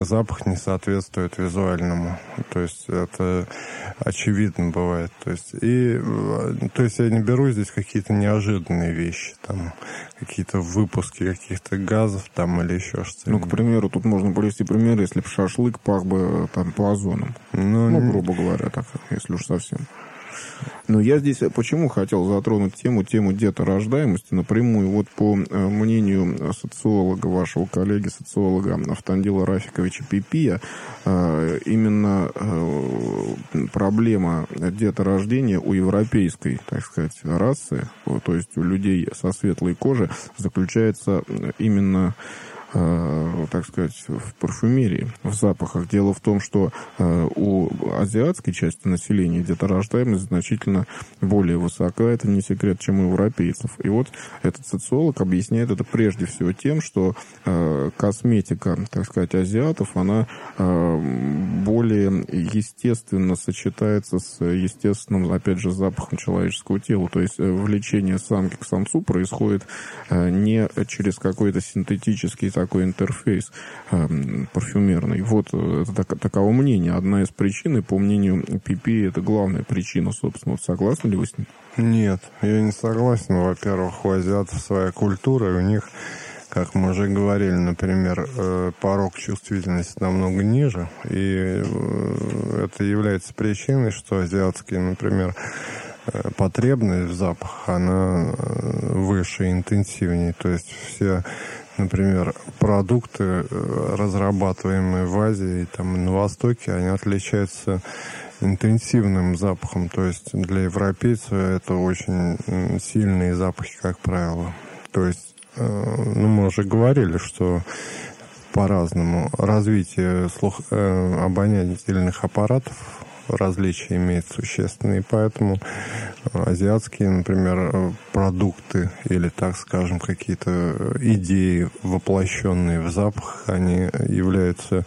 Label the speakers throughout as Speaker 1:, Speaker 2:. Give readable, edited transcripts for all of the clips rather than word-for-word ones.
Speaker 1: запах не соответствует визуальному. То есть это очевидно бывает. То есть я не беру здесь какие-то неожиданные вещи, там какие-то выпуски каких-то газов там или еще что-то.
Speaker 2: Ну, к примеру, тут можно привести пример, если бы шашлык пах бы там по озону. Ну, грубо говоря, так, если уж совсем. Но я здесь почему хотел затронуть тему деторождаемости напрямую. Вот по мнению социолога, вашего коллеги, социолога Автандила Рафиковича Пипия, именно проблема деторождения у европейской, так сказать, расы, то есть у людей со светлой кожей, заключается именно, так сказать, в парфюмерии, в запахах. Дело в том, что у азиатской части населения деторождаемость значительно более высока, это не секрет, чем у европейцев. И вот этот социолог объясняет это прежде всего тем, что косметика, так сказать, азиатов, она более естественно сочетается с естественным, опять же, запахом человеческого тела. То есть влечение самки к самцу происходит не через какой-то синтетический такой интерфейс парфюмерный. Вот это таково мнение. Одна из причин, и по мнению Пипи, это главная причина, собственно. Вот согласны ли вы с ним?
Speaker 1: Нет, я не согласен. Во-первых, у азиатов своя культура, и у них, как мы уже говорили, например, порог чувствительности намного ниже, и это является причиной, что азиатские, например, потребность в запах, она выше, интенсивнее. То есть все, например, продукты, разрабатываемые в Азии и там на Востоке, они отличаются интенсивным запахом. То есть для европейцев это очень сильные запахи, как правило. То есть, мы уже говорили, что по-разному развитие обонятельных аппаратов различия имеет существенные, поэтому азиатские, например, продукты или, так скажем, какие-то идеи, воплощенные в запах, они являются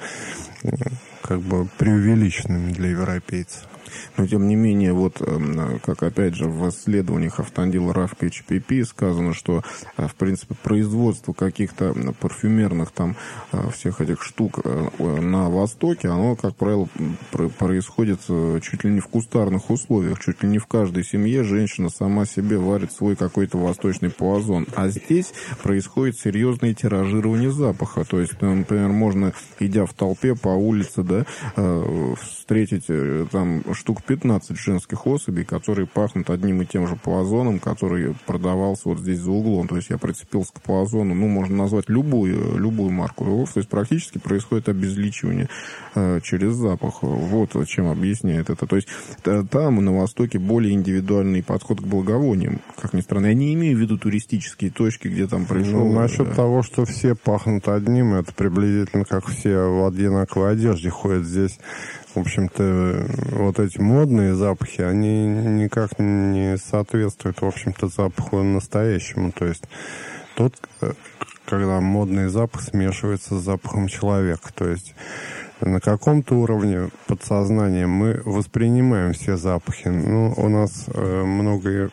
Speaker 1: как бы преувеличенными для европейцев.
Speaker 2: Но, тем не менее, вот, как, опять же, в исследованиях Автандила Рафиковича Пипи сказано, что, в принципе, производство каких-то парфюмерных там всех этих штук на Востоке, оно, как правило, происходит чуть ли не в кустарных условиях. Чуть ли не в каждой семье женщина сама себе варит свой какой-то восточный пуазон. А здесь происходит серьезное тиражирование запаха. То есть, например, можно, идя в толпе по улице, да, встретить там штук 15 женских особей, которые пахнут одним и тем же пуазоном, который продавался вот здесь за углом. То есть я прицепился к пуазону, можно назвать любую марку. То есть практически происходит обезличивание через запах. Вот чем объясняет это. То есть там на Востоке более индивидуальный подход к благовониям. Как ни странно, я не имею в виду туристические точки, где там пришел...
Speaker 1: насчет того, что все пахнут одним, это приблизительно как все в одинаковой одежде ходят здесь. В общем-то, вот эти модные запахи, они никак не соответствуют, в общем-то, запаху настоящему. То есть тот, когда модный запах смешивается с запахом человека. То есть на каком-то уровне подсознания мы воспринимаем все запахи. У нас много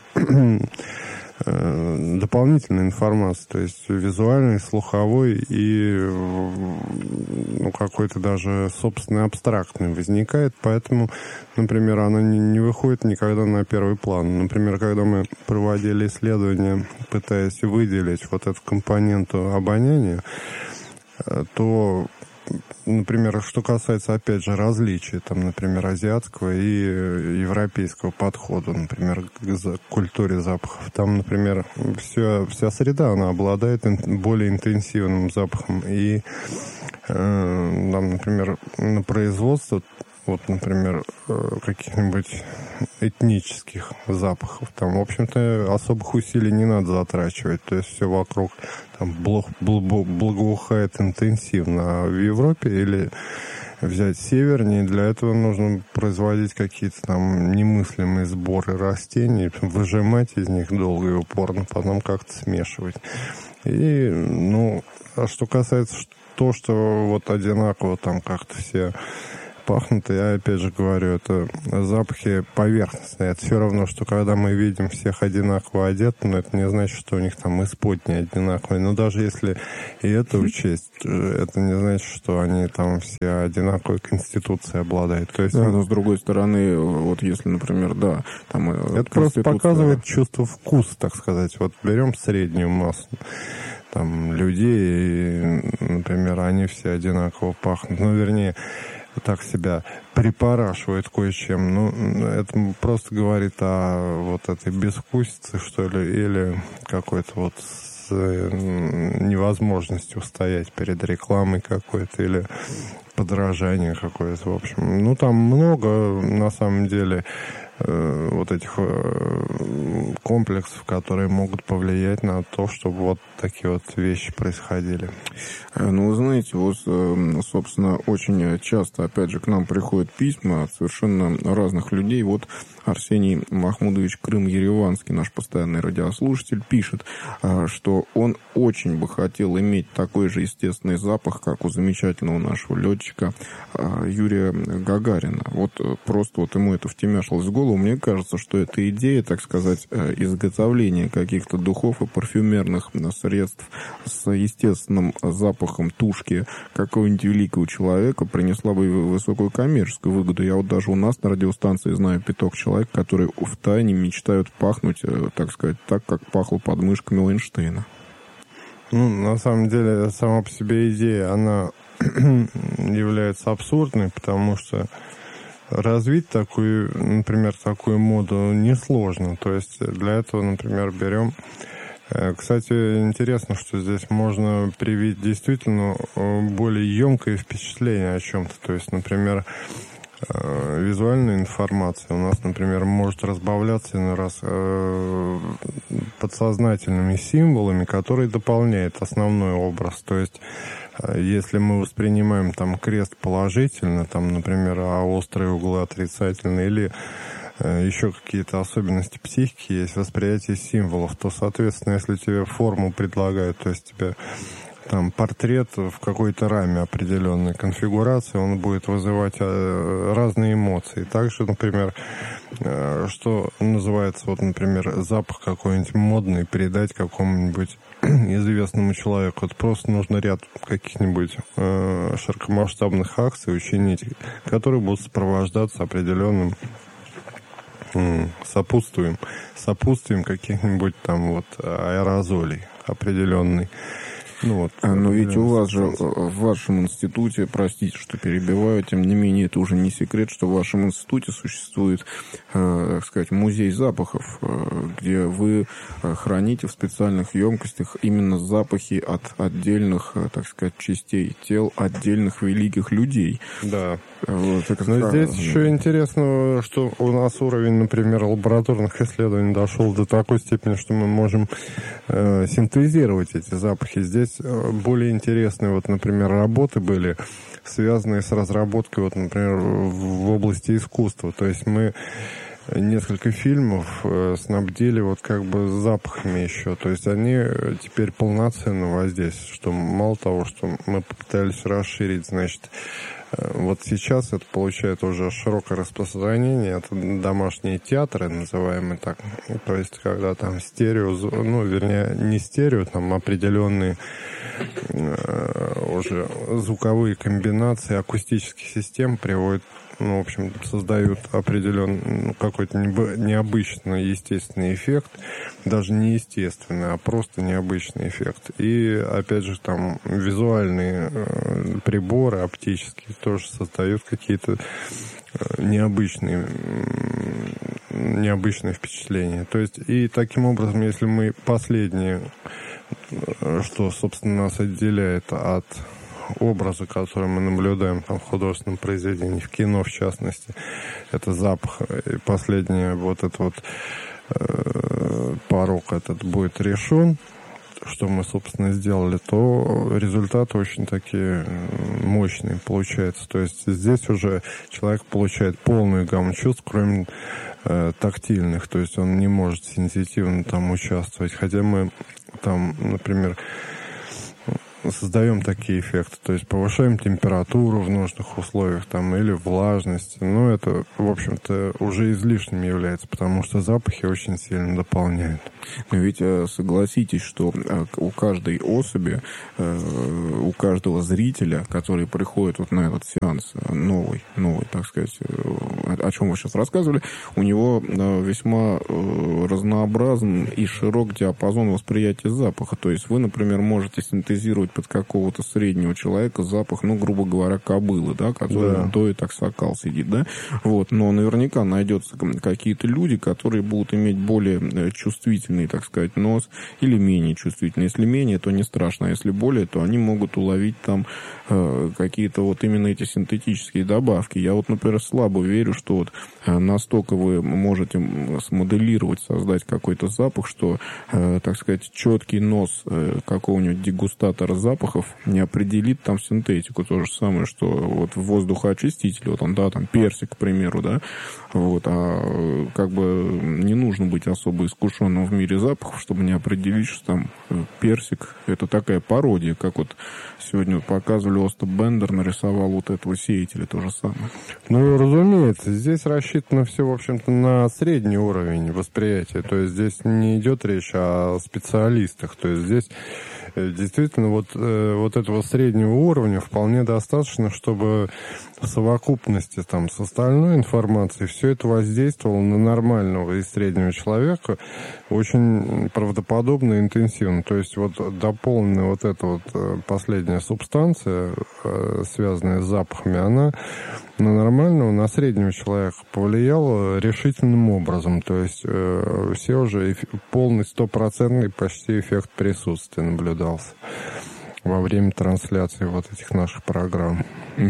Speaker 1: дополнительной информации, то есть визуальной, слуховой и какой-то даже собственный абстрактный возникает, поэтому, например, она не выходит никогда на первый план. Например, когда мы проводили исследования, пытаясь выделить вот эту компоненту обоняния, то, например, что касается, опять же, различий, там, например, азиатского и европейского подхода, например, к культуре запахов. Там, например, вся среда, она обладает более интенсивным запахом. И, там, например, на производство, вот, например, каких-нибудь этнических запахов, там, в общем-то, особых усилий не надо затрачивать. То есть все вокруг там благоухает интенсивно. А в Европе или взять севернее, для этого нужно производить какие-то там немыслимые сборы растений, выжимать из них долго и упорно, потом как-то смешивать. И, а что касается то, что вот одинаково там как-то все пахнут. Я опять же говорю, это запахи поверхностные. Это все равно, что когда мы видим всех одинаково одетых, но это не значит, что у них там исподние одинаковые. Но даже если и это учесть, это не значит, что они там все одинаковой конституцией обладают. То есть,
Speaker 2: да, но с другой стороны, вот если, например, да, там
Speaker 1: это просто показывает чувство вкуса, так сказать. Вот берем среднюю массу там людей, и, например, они все одинаково пахнут. Ну, вернее, так себя припорашивают кое-чем. Ну, это просто говорит о вот этой безвкусице, что ли, или какой-то вот невозможности устоять перед рекламой какой-то или подражание какое-то, в общем. Ну, там много, на самом деле, вот этих комплексов, которые могут повлиять на то, чтобы вот такие вот вещи происходили.
Speaker 2: Ну, вы знаете, вот, собственно, очень часто, опять же, к нам приходят письма от совершенно разных людей. Вот Арсений Махмудович Крым-Ереванский, наш постоянный радиослушатель, пишет, что он очень бы хотел иметь такой же естественный запах, как у замечательного нашего летчика Юрия Гагарина. Вот просто вот ему это втемяшилось в голову. Мне кажется, что эта идея, так сказать, изготовления каких-то духов и парфюмерных средств с естественным запахом тушки какого-нибудь великого человека принесла бы высокую коммерческую выгоду. Я вот даже у нас на радиостанции знаю пяток человек, которые втайне мечтают пахнуть, так сказать, так, как пахло под мышками Эйнштейна.
Speaker 1: Ну, на самом деле, сама по себе идея, она является абсурдной, потому что развить такую, например, такую моду несложно. То есть для этого, например, берем... Кстати, интересно, что здесь можно привить действительно более емкое впечатление о чем-то. То есть, например, визуальная информация у нас, например, может разбавляться иной раз подсознательными символами, которые дополняют основной образ. То есть, если мы воспринимаем там крест положительно, там, например, а острые углы отрицательно, или еще какие-то особенности психики, есть восприятие символов, то, соответственно, если тебе форму предлагают, то есть тебе там портрет в какой-то раме определенной конфигурации, он будет вызывать разные эмоции. Также, например, что называется, вот, например, запах какой-нибудь модный передать какому-нибудь известному человеку. Вот просто нужно ряд каких-нибудь широкомасштабных акций учинить, которые будут сопровождаться определенным сопутствием каких-нибудь там вот аэрозолей определенный. Ну, вот,
Speaker 2: но ведь у вас же в вашем институте, простите, что перебиваю, тем не менее, это уже не секрет, что в вашем институте существует, так сказать, музей запахов, где вы храните в специальных емкостях именно запахи от отдельных, так сказать, частей тел отдельных великих людей.
Speaker 1: Да. Вот, но здесь еще интересно, что у нас уровень, например, лабораторных исследований дошел до такой степени, что мы можем синтезировать эти запахи. Здесь более интересные, вот, например, работы были, связанные с разработкой, вот, например, в области искусства. То есть мы несколько фильмов снабдили вот как бы запахами еще. То есть они теперь полноценно воздействуют, что мало того, что мы попытались расширить, значит, вот сейчас это получает уже широкое распространение. Это домашние театры, называемые так. То есть, когда там стерео, ну, вернее, не стерео, там определенные уже звуковые комбинации акустических систем приводят, ну, в общем, создают определенный, какой-то необычный естественный эффект. Даже не естественный, а просто необычный эффект. И, опять же, там визуальные приборы оптические тоже создают какие-то необычные впечатления. То есть, и таким образом, если мы последнее, что, собственно, нас отделяет от образа, который мы наблюдаем там, в художественном произведении, в кино, в частности, это запах. И последнее, вот это вот порог этот будет решен, что мы, собственно, сделали, то результаты очень такие мощные получаются. То есть здесь уже человек получает полную гамму чувств, кроме тактильных. То есть он не может сенситивно там участвовать. Хотя мы там, например, создаем такие эффекты, то есть повышаем температуру в нужных условиях там, или влажность. Но это, в общем-то, уже излишним является, потому что запахи очень сильно дополняют.
Speaker 2: Но ведь согласитесь, что у каждой особи, у каждого зрителя, который приходит вот на этот сеанс новый, так сказать, о чем вы сейчас рассказывали, у него весьма разнообразен и широк диапазон восприятия запаха. То есть вы, например, можете синтезировать под какого-то среднего человека запах, грубо говоря, кобылы, да, который доит аксакал сидит, да, вот, но наверняка найдется какие-то люди, которые будут иметь более чувствительный, так сказать, нос или менее чувствительный. Если менее, то не страшно, а если более, то они могут уловить там какие-то вот именно эти синтетические добавки. Я вот, например, слабо верю, что вот настолько вы можете смоделировать, создать какой-то запах, что, так сказать, четкий нос какого-нибудь дегустатора запахов не определит там синтетику. То же самое, что вот воздухоочиститель, вот он, да, там персик, к примеру, да, вот, а как бы не нужно быть особо искушенным в мире запахов, чтобы не определить, что там персик — это такая пародия, как вот сегодня показывали, Остап Бендер нарисовал вот этого сеятеля, то же самое.
Speaker 1: Ну, разумеется, здесь рассчитано все, в общем-то, на средний уровень восприятия, то есть здесь не идет речь о специалистах, то есть здесь действительно вот этого среднего уровня вполне достаточно, чтобы в совокупности там с остальной информацией все это воздействовало на нормального и среднего человека очень правдоподобно и интенсивно. То есть вот дополненная вот эта вот последняя субстанция, связанная с запахами, она на нормального, на среднего человека повлияла решительным образом. То есть все уже полный, стопроцентный почти эффект присутствия наблюдался во время трансляции вот этих наших программ.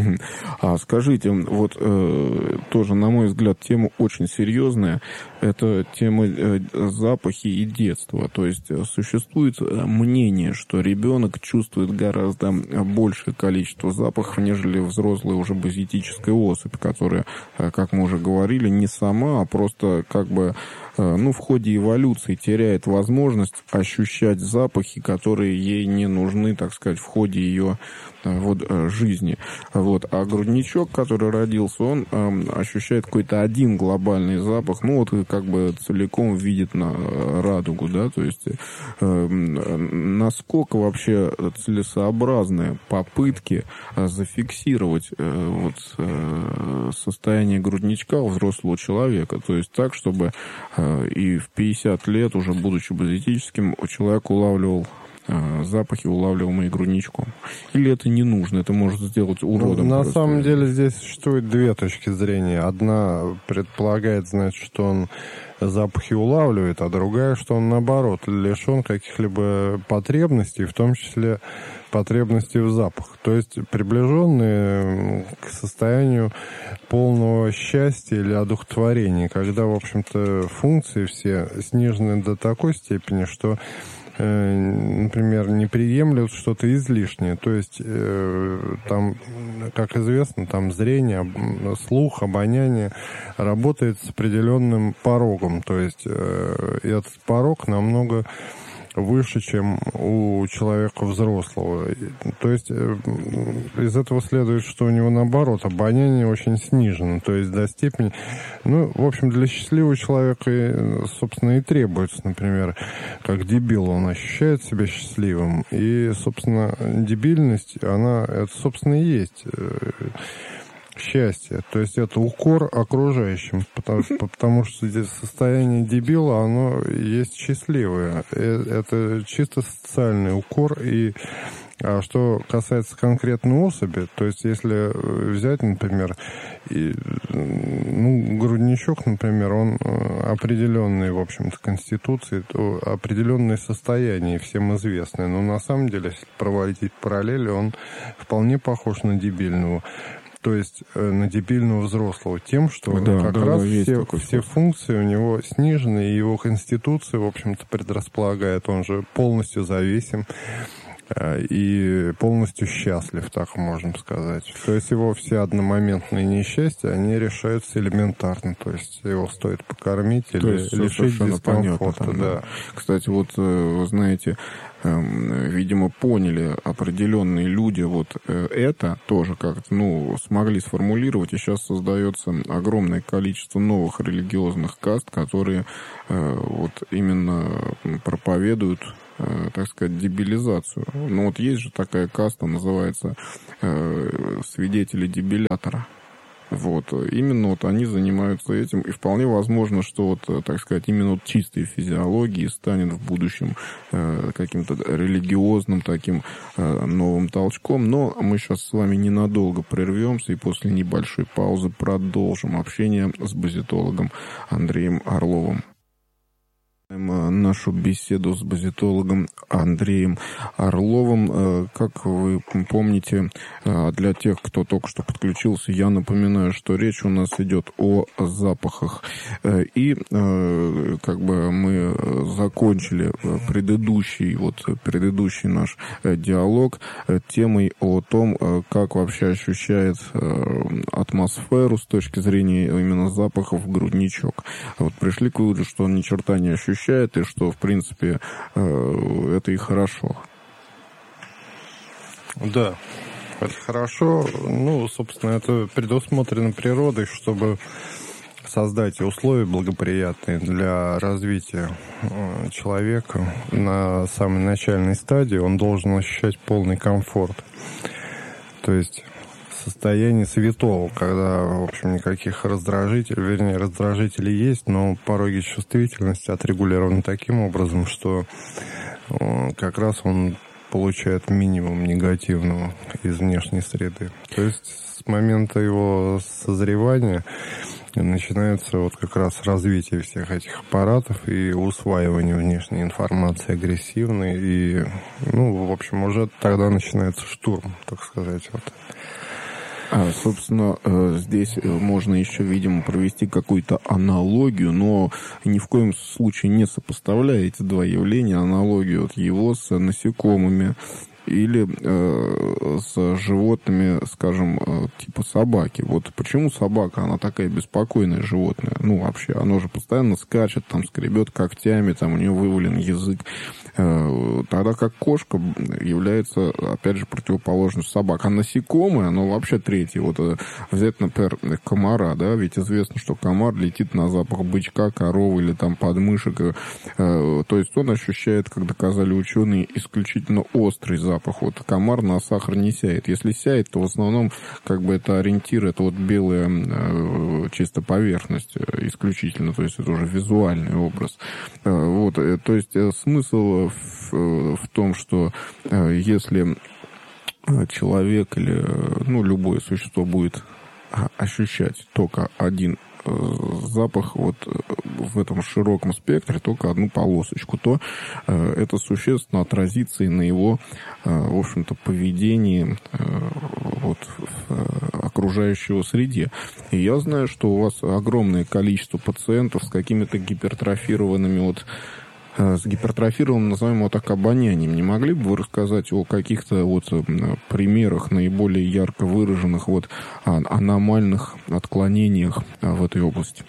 Speaker 2: А скажите, вот тоже, на мой взгляд, тема очень серьезная. Это тема запахи и детства. То есть существует мнение, что ребенок чувствует гораздо большее количество запахов, нежели взрослая уже базитическая особь, которая, как мы уже говорили, не сама, а просто как бы в ходе эволюции теряет возможность ощущать запахи, которые ей не нужны, так сказать, в ходе ее жизни. Вот. А грудничок, который родился, он ощущает какой-то один глобальный запах, как бы целиком видит на радугу, да, то есть насколько вообще целесообразны попытки зафиксировать состояние грудничка у взрослого человека, то есть так, чтобы и в 50 лет, уже будучи базитическим, человек улавливал запахи, улавливаемые грудничком. Или это не нужно, это может сделать уродом.
Speaker 1: На самом деле здесь существует две точки зрения. Одна предполагает, значит, что он запахи улавливает, а другая, что он, наоборот, лишен каких-либо потребностей, в том числе потребностей в запах. То есть приближенные к состоянию полного счастья или одухотворения, когда, в общем-то, функции все снижены до такой степени, что например, не приемлют что-то излишнее. То есть там, как известно, там зрение, слух, обоняние работает с определенным порогом. То есть этот порог намного выше, чем у человека взрослого. То есть из этого следует, что у него, наоборот, обоняние очень снижено. То есть до степени... в общем, для счастливого человека, собственно, и требуется, например, как дебил, он ощущает себя счастливым. И, собственно, дебильность, это, собственно, и есть счастье. То есть это укор окружающим, потому что здесь состояние дебила, оно есть счастливое. Это чисто социальный укор. А что касается конкретной особи, то есть если взять, например, грудничок, например, он определенный, в общем-то, конституции, то определенное состояние всем известное. Но на самом деле, если проводить параллели, он вполне похож на дебильного. То есть на дебильного взрослого тем, что все функции у него снижены, и его конституция, в общем-то, предрасполагает, он же полностью зависим и полностью счастлив, так можно сказать. То есть его все одномоментные несчастья, они решаются элементарно. То есть его стоит покормить или лишить дискомфорта.
Speaker 2: Понятно, да. Кстати, вот вы знаете, видимо, поняли определенные люди вот это тоже как-то, смогли сформулировать, и сейчас создается огромное количество новых религиозных каст, которые вот именно проповедуют, так сказать, дебилизацию. Но вот есть же такая каста, называется свидетели дебилятора. Вот, именно вот они занимаются этим, и вполне возможно, что вот, так сказать, именно вот чистой физиологии станет в будущем каким-то религиозным таким новым толчком. Но мы сейчас с вами ненадолго прервемся и после небольшой паузы продолжим общение с базитологом Андреем Орловым. Нашу беседу с базитологом Андреем Орловым. Как вы помните, для тех, кто только что подключился, я напоминаю, что речь у нас идет о запахах. И как бы мы закончили предыдущий наш диалог темой о том, как вообще ощущает атмосферу с точки зрения именно запахов грудничок. Вот пришли к выводу, что он ни черта не ощущает, и что, в принципе, это и хорошо.
Speaker 1: Да, это хорошо. Собственно, это предусмотрено природой, чтобы создать условия благоприятные для развития человека. На самой начальной стадии он должен ощущать полный комфорт. То есть состояние святого, когда, в общем, никаких раздражителей есть, но пороги чувствительности отрегулированы таким образом, что как раз он получает минимум негативного из внешней среды. То есть с момента его созревания начинается вот как раз развитие всех этих аппаратов и усваивание внешней информации агрессивной. И, в общем, уже тогда начинается штурм, так сказать, вот.
Speaker 2: Собственно, здесь можно еще, видимо, провести какую-то аналогию, но ни в коем случае не сопоставляя эти два явления, аналогию вот его с насекомыми или с животными, скажем, типа собаки. Вот почему собака, она такая беспокойное животное? Вообще, оно же постоянно скачет, там, скребет когтями, там, у нее вывален язык. Тогда как кошка является, опять же, противоположностью собак. А насекомые, оно вообще третье. Вот взять, например, комара, да, ведь известно, что комар летит на запах бычка, коровы или там подмышек. То есть он ощущает, как доказали ученые, исключительно острый запах. Вот комар на сахар не сяет. Если сяет, то в основном как бы это ориентир, это вот белая чисто поверхность исключительно, то есть это уже визуальный образ. Вот, то есть смысл в том, что если человек или любое существо будет ощущать только один запах вот в этом широком спектре, только одну полосочку, то это существенно отразится и на его, в общем-то, поведении вот в окружающей среде. И я знаю, что у вас огромное количество пациентов с какими-то гипертрофированными с гипертрофированным, назовем его так, обонянием. Не могли бы вы рассказать о каких-то примерах наиболее ярко выраженных аномальных отклонениях в этой области?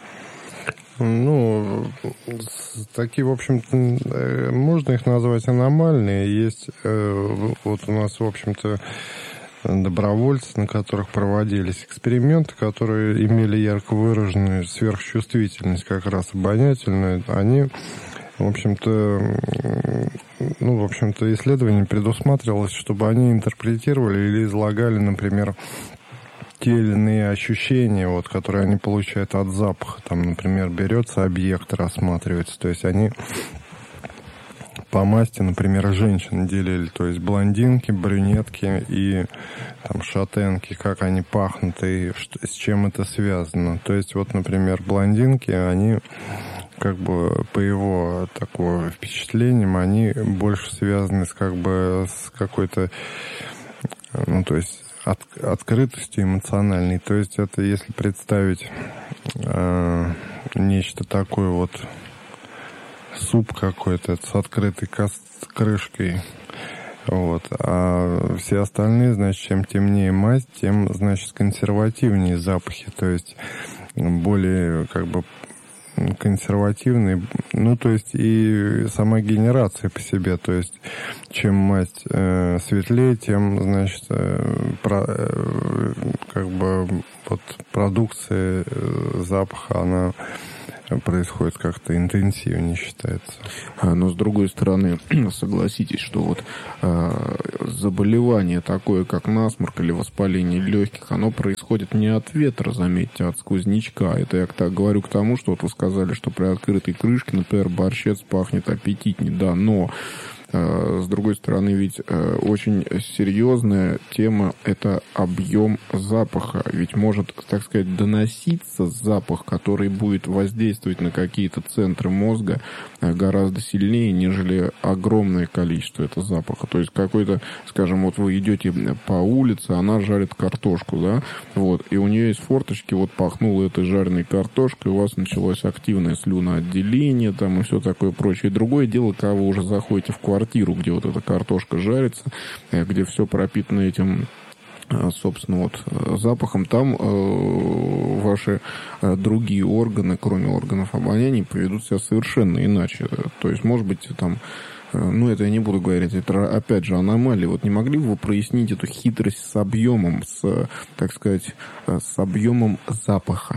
Speaker 1: Такие, в общем-то, можно их назвать аномальные. Есть вот у нас, в общем-то, добровольцы, на которых проводились эксперименты, которые имели ярко выраженную сверхчувствительность, как раз обонятельную. Они, в общем-то, исследование предусматривалось, чтобы они интерпретировали или излагали, например, те или иные ощущения, которые они получают от запаха. Там, например, берется объект, рассматривается. То есть они по масти, например, женщин делили, то есть блондинки, брюнетки и там шатенки, как они пахнут и с чем это связано. То есть например, блондинки, они как бы по его такому впечатлениям, они больше связаны с какой-то, то есть открытостью эмоциональной. То есть это если представить нечто такое суп какой-то с открытой крышкой, Вот. А все остальные, значит, чем темнее мазь, тем, значит, консервативнее запахи. То есть более, как бы, консервативные. Ну, то есть и сама генерация по себе. То есть чем мазь светлее, тем, значит, как бы вот продукция запаха, она происходит как-то интенсивнее, считается.
Speaker 2: Но с другой стороны, согласитесь, что вот заболевание такое, как насморк или воспаление легких, оно происходит не от ветра, заметьте, а от сквознячка. Это я так говорю к тому, что вот вы сказали, что при открытой крышке, например, борщец пахнет аппетитнее, да, но с другой стороны, ведь очень серьезная тема – это объем запаха. Ведь может, так сказать, доноситься запах, который будет воздействовать на какие-то центры мозга гораздо сильнее, нежели огромное количество этого запаха. То есть какой-то, скажем, вот вы идете по улице, она жарит картошку, да, вот, и у нее из форточки вот пахнуло этой жареной картошкой, у вас началось активное слюноотделение там и все такое прочее. И другое дело, когда вы уже заходите в квартиру, где вот эта картошка жарится, где все пропитано этим, собственно, вот запахом, там ваши другие органы, кроме органов обоняния, поведут себя совершенно иначе. То есть, может быть, там, ну, это я не буду говорить, это, опять же, аномалии. Вот не могли бы вы прояснить эту хитрость с объемом, с, так сказать, с объемом запаха?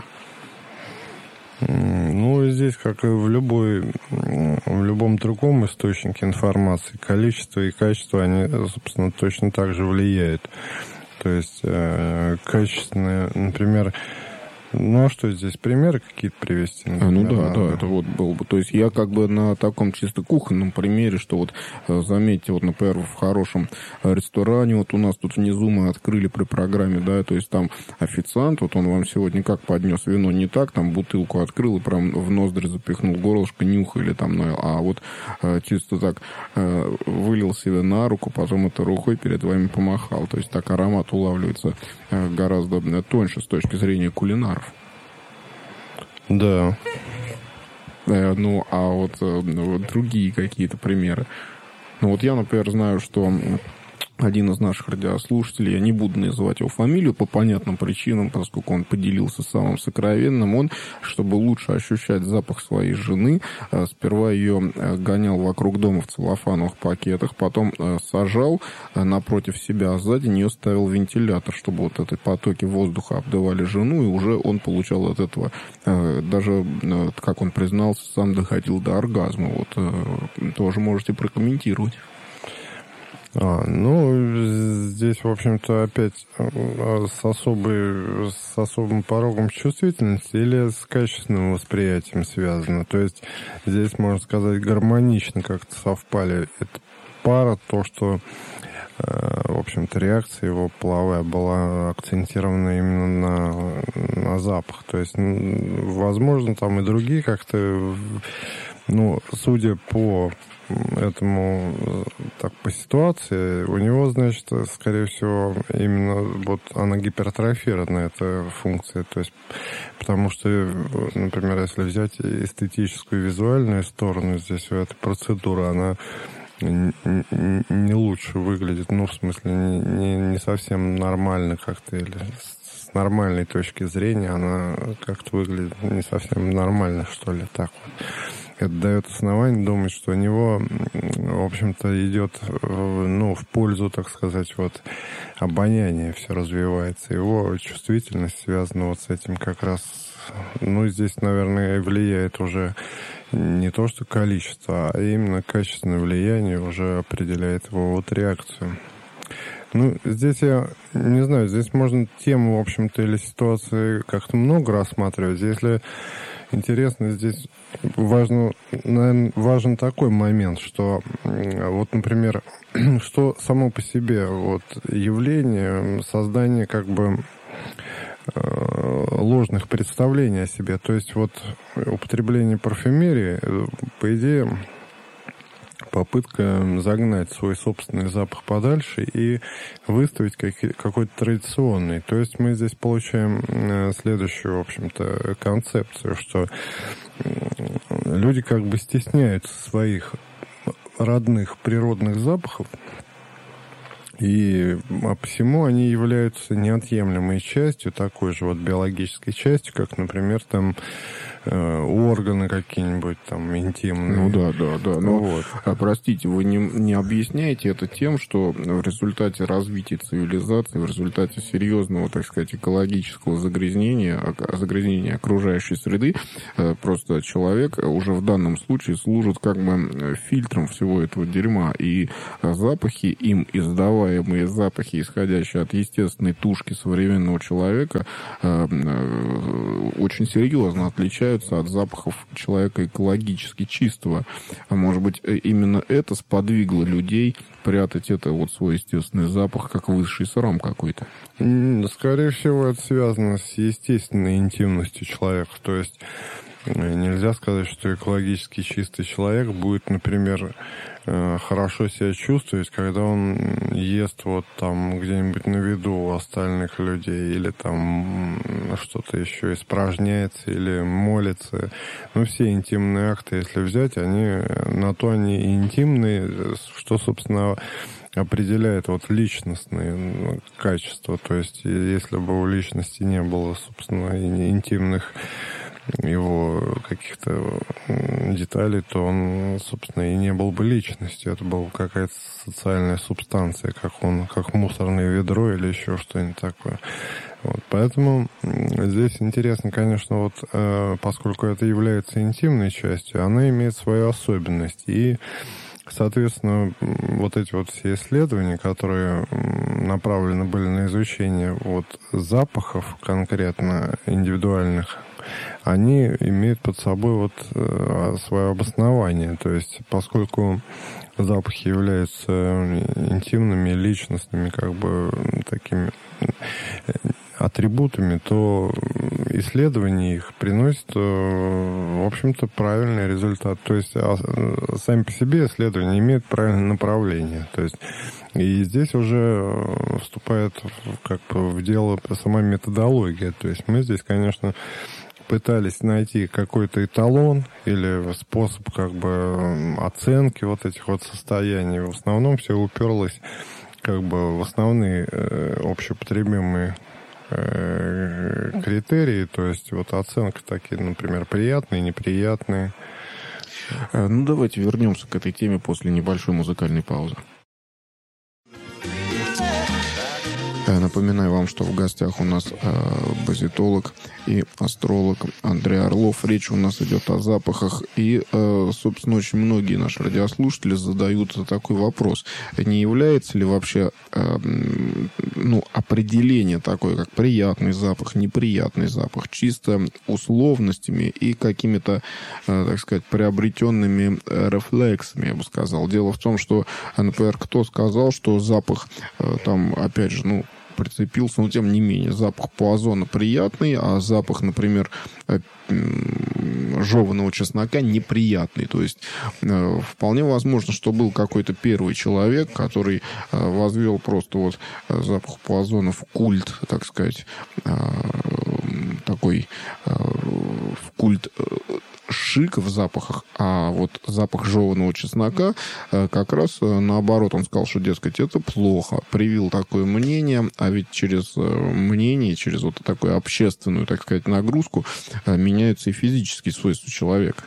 Speaker 1: Ну, здесь, как и в любом другом источнике информации, количество и качество, они, собственно, точно так же влияют. То есть, качественное, например, ну, а что здесь, примеры какие-то привести? Например,
Speaker 2: ну да, это вот было бы. То есть я как бы на таком чисто кухонном примере, что вот, заметьте, вот, например, в хорошем ресторане, вот у нас тут внизу мы открыли при программе, да, то есть там официант, вот он вам сегодня как поднес вино, не так, там бутылку открыл и прям в ноздри запихнул, горлышко нюхали там, а вот чисто так вылил себе на руку, потом это рукой перед вами помахал. То есть так аромат улавливается гораздо тоньше с точки зрения кулинаров.
Speaker 1: Да.
Speaker 2: Ну, а вот другие какие-то примеры. Ну, вот я, например, знаю, что один из наших радиослушателей, я не буду называть его фамилию по понятным причинам, поскольку он поделился самым сокровенным, он, чтобы лучше ощущать запах своей жены, сперва ее гонял вокруг дома в целлофановых пакетах, потом сажал напротив себя, а сзади нее ставил вентилятор, чтобы вот эти потоки воздуха обдували жену, и уже он получал от этого, даже, как он признался, сам доходил до оргазма. Вот тоже можете прокомментировать.
Speaker 1: Ну, здесь, в общем-то, опять с особым порогом чувствительности или с качественным восприятием связано. То есть здесь, можно сказать, гармонично как-то совпали. Это пара, то, что, в общем-то, реакция его половая была акцентирована именно на запах. То есть, возможно, там и другие как-то, ну, судя по этому, так, по ситуации, у него, значит, скорее всего, именно вот она гипертрофирована, эта функция. То есть, потому что, например, если взять эстетическую визуальную сторону, здесь эта процедура, она не лучше выглядит, ну, в смысле, не совсем нормально как-то, или с нормальной точки зрения она как-то выглядит не совсем нормально, что ли, так вот. Это дает основание думать, что у него, в общем-то, идет, ну, в пользу, так сказать, вот, обоняния все развивается. Его чувствительность связана вот с этим как раз, ну, здесь, наверное, влияет уже не то, что количество, а именно качественное влияние уже определяет его вот реакцию. Ну, здесь я не знаю, здесь можно тему, в общем-то, или ситуации как-то много рассматривать. Если интересно, здесь важен такой момент, что вот, например, что само по себе вот явление создания как бы ложных представлений о себе. То есть вот употребление парфюмерии, по идее, попытка загнать свой собственный запах подальше и выставить какой-то традиционный. То есть мы здесь получаем следующую, в общем-то, концепцию, что люди как бы стесняются своих родных природных запахов И посему они являются неотъемлемой частью, такой же вот биологической частью, как, например, там органы какие-нибудь там интимные.
Speaker 2: Ну да. Ну, вот. Простите, вы не объясняете это тем, что в результате развития цивилизации, в результате серьезного, так сказать, экологического загрязнения окружающей среды, просто человек уже в данном случае служит как бы фильтром всего этого дерьма. И запахи, им издаваемые запахи, исходящие от естественной тушки современного человека, очень серьезно отличаются от запахов человека экологически чистого. А может быть, именно это сподвигло людей прятать это вот свой естественный запах, как высший срам какой-то?
Speaker 1: Скорее всего, это связано с естественной интимностью человека. То есть нельзя сказать, что экологически чистый человек будет, например, хорошо себя чувствовать, когда он ест вот там где-нибудь на виду у остальных людей, или там что-то еще испражняется, или молится. Ну, все интимные акты, если взять, они на то они и интимные, что, собственно, определяет вот личностные качества. То есть, если бы у личности не было, собственно, интимных его каких-то деталей, то он, собственно, и не был бы личностью. Это была какая-то социальная субстанция, как мусорное ведро или еще что-нибудь такое. Вот. Поэтому здесь интересно, конечно, вот поскольку это является интимной частью, она имеет свою особенность. И, соответственно, вот эти вот все исследования, которые направлены были на изучение вот запахов конкретно индивидуальных, они имеют под собой вот свое обоснование. То есть, поскольку запахи являются интимными, личностными, как бы такими атрибутами, то исследование их приносит, в общем-то, правильный результат. То есть сами по себе исследования имеют правильное направление. То есть и здесь уже вступает как бы в дело сама методология. То есть мы здесь, конечно, пытались найти какой-то эталон или способ как бы оценки вот этих вот состояний. В основном все уперлось как бы в основные общепотребимые критерии, то есть вот оценка такие, например, приятные, неприятные.
Speaker 2: Ну, давайте вернемся к этой теме после небольшой музыкальной паузы. Напоминаю вам, что в гостях у нас базитолог и астролог Андрей Орлов. Речь у нас идет о запахах. И, собственно, очень многие наши радиослушатели задают такой вопрос. Не является ли вообще определение такое, как приятный запах, неприятный запах, чисто условностями и какими-то, так сказать, приобретенными рефлексами, я бы сказал. Дело в том, что, например, кто сказал, что запах, там, опять же, прицепился, но тем не менее, запах по озону приятный, а запах, например, жеваного чеснока неприятный. То есть вполне возможно, что был какой-то первый человек, который возвел просто вот запах по озону в культ, так сказать, такой в культ шик в запахах, а вот запах жеваного чеснока как раз наоборот. Он сказал, что, дескать, это плохо. Привил такое мнение, а ведь через мнение, через вот такую общественную, так сказать, нагрузку меняются и физические свойства человека.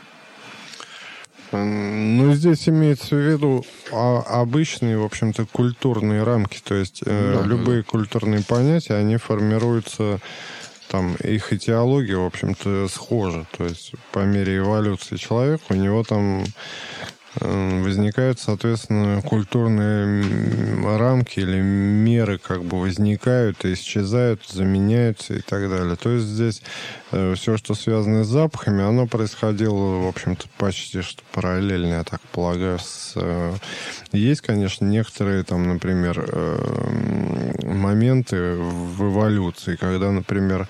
Speaker 1: Ну, здесь имеется в виду обычные, в общем-то, культурные рамки. То есть любые культурные понятия, они формируются... Там их этиология, в общем-то, схожа. То есть по мере эволюции человека у него там возникают, соответственно, культурные рамки или меры как бы возникают, исчезают, заменяются и так далее. То есть здесь все, что связано с запахами, оно происходило, в общем-то, почти что параллельно, я так полагаю. Есть, конечно, некоторые, там, например, моменты в эволюции, когда, например,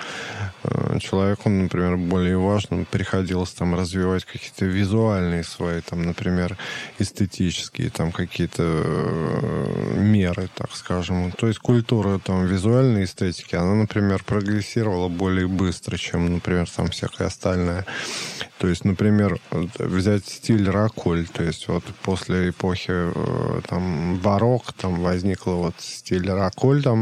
Speaker 1: человеку, например, более важным приходилось там развивать какие-то визуальные свои, там, например, например, эстетические там какие-то меры, так скажем. То есть культура там визуальной эстетики, она, например, прогрессировала более быстро, чем, например, там всякая остальная. То есть, например, взять стиль роколь, то есть вот после эпохи там барокко там возникла вот стиль роколь, там,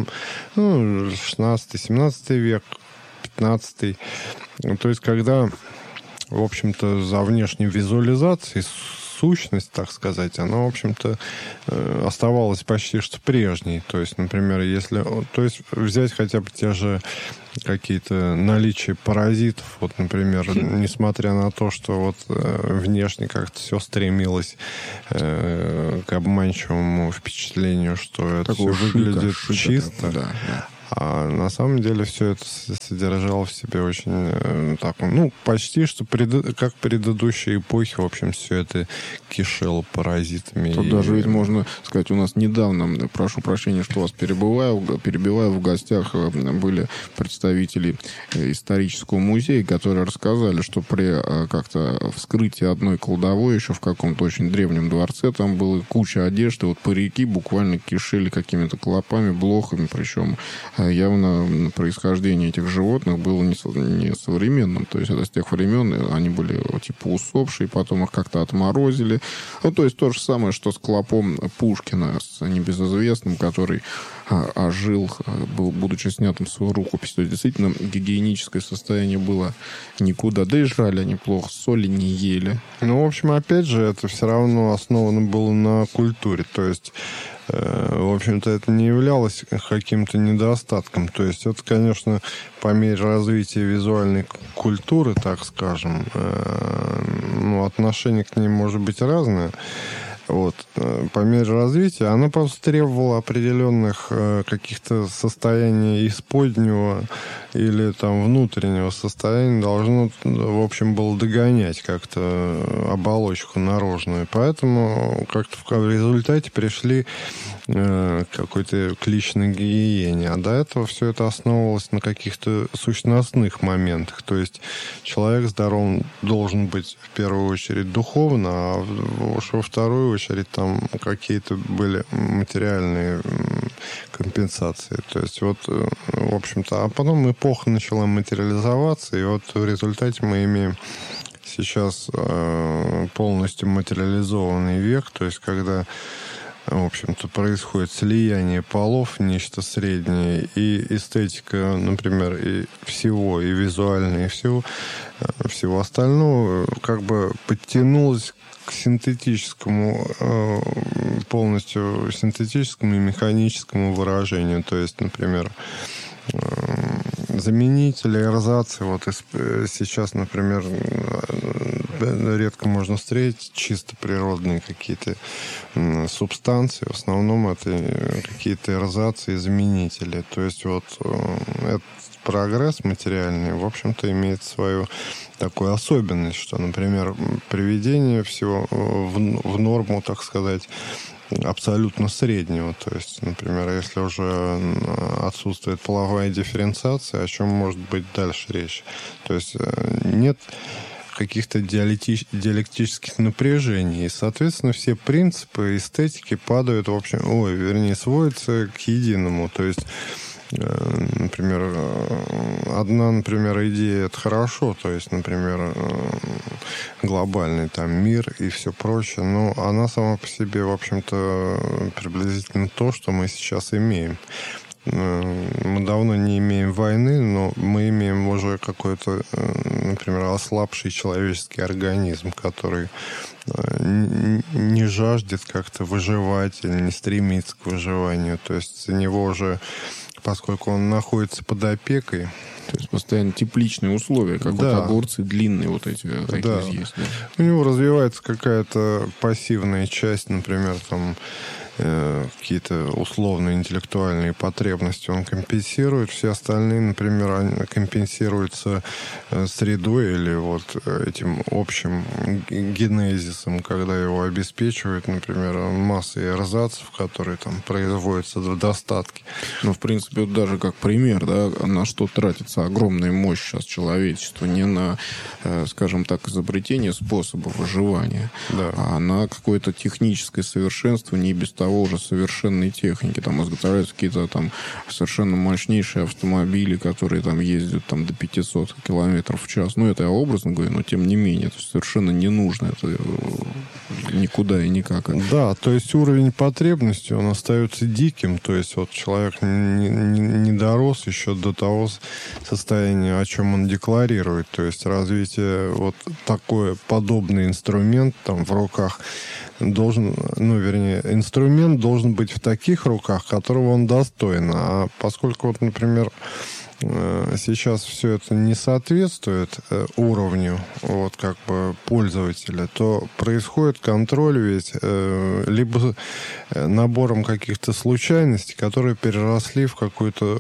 Speaker 1: 16-17 век, 15. То есть, когда, в общем-то, за внешней визуализацией сущность, так сказать, она, в общем-то, оставалась почти что прежней. То есть, например, взять хотя бы те же какие-то наличия паразитов, вот, например, несмотря на то, что вот внешне как-то все стремилось к обманчивому впечатлению, что это все выглядит чисто. Да. А на самом деле все это содержало в себе очень почти что как предыдущие эпохи, в общем, все это кишело паразитами.
Speaker 2: Тут даже ведь можно сказать, у нас недавно, прошу прощения, что вас перебиваю, в гостях были представители исторического музея, которые рассказали, что при как-то вскрытии одной кладовой еще в каком-то очень древнем дворце там была куча одежды, вот парики буквально кишели какими-то клопами, блохами, причем явно происхождение этих животных было не современным. То есть это с тех времен они были типа усопшие, потом их как-то отморозили. То есть то же самое, что с клопом Пушкина, с небезызвестным, который ожил, будучи снятым в свою рукопись. То есть действительно гигиеническое состояние было никуда. Да и жрали они плохо, соли не ели.
Speaker 1: В общем, опять же, это все равно основано было на культуре. То есть в общем-то, это не являлось каким-то недостатком. То есть это, конечно, по мере развития визуальной культуры, так скажем, отношение к ней может быть разное. Вот. По мере развития она просто требовала определенных каких-то состояний исподнего или там внутреннего состояния, должно, в общем, было догонять как-то оболочку наружную. Поэтому как-то в результате пришли какой-то к личной гигиене. А до этого все это основывалось на каких-то сущностных моментах. То есть человек здоров должен быть в первую очередь духовно, а уж во вторую очередь там какие-то были материальные компенсации. То есть вот, в общем-то, а потом эпоха начала материализоваться, и вот в результате мы имеем сейчас полностью материализованный век, то есть когда, в общем-то, происходит слияние полов, нечто среднее, и эстетика, например, и всего, и визуально, и всего остального как бы подтянулась к синтетическому, полностью синтетическому и механическому выражению. То есть, например, заменители, эрзацы. Вот сейчас, например, редко можно встретить чисто природные какие-то субстанции. В основном это какие-то эрзацы и заменители. То есть вот этот прогресс материальный, в общем-то, имеет свою такую особенность, что, например, приведение всего в норму, так сказать, абсолютно среднего. То есть, например, если уже отсутствует половая дифференциация, о чем может быть дальше речь? То есть нет каких-то диалектических напряжений. И, соответственно, все принципы эстетики падают, в общем, сводятся к единому. То есть, например, одна, например, идея — это хорошо, то есть, например, глобальный там мир и все прочее, но она сама по себе, в общем-то, приблизительно то, что мы сейчас имеем. Мы давно не имеем войны, но мы имеем уже какой-то, например, ослабший человеческий организм, который не жаждет как-то выживать или не стремится к выживанию. То есть у него уже, поскольку он находится под опекой,
Speaker 2: то есть постоянно тепличные условия, как вот огурцы длинные вот эти такие есть. Да.
Speaker 1: У него развивается какая-то пассивная часть, например, там какие-то условно-интеллектуальные потребности он компенсирует, все остальные, например, компенсируются средой или вот этим общим генезисом, когда его обеспечивают, например, массой эрзацев, которые там производятся в достатке.
Speaker 2: Ну, в принципе, вот даже как пример, да, на что тратится огромная мощь сейчас человечества, не на, скажем так, изобретение способов выживания,
Speaker 1: да,
Speaker 2: а на какое-то техническое совершенствование и без того уже совершенной техники. Там изготовляются какие-то там совершенно мощнейшие автомобили, которые там ездят там до 500 километров в час. Ну, это я образно говорю, но тем не менее, это совершенно не нужно. Это никуда и никак.
Speaker 1: Да, то есть уровень потребности, он остается диким. То есть вот человек не дорос еще до того состояния, о чем он декларирует. То есть развитие вот такой подобный инструмент там в руках должен, инструмент должен быть в таких руках, которого он достоин. А поскольку, вот, например, сейчас все это не соответствует уровню вот, как бы пользователя, то происходит контроль ведь либо набором каких-то случайностей, которые переросли в какую-то,